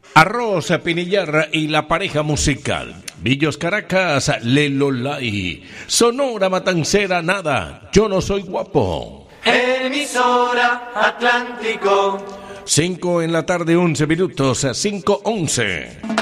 Arroz, Pinillar y la pareja musical. Villos Caracas, Lelolai. Sonora Matancera, nada. Yo no soy guapo. Emisora Atlántico. 5 en la tarde, 11 minutos, 5:11.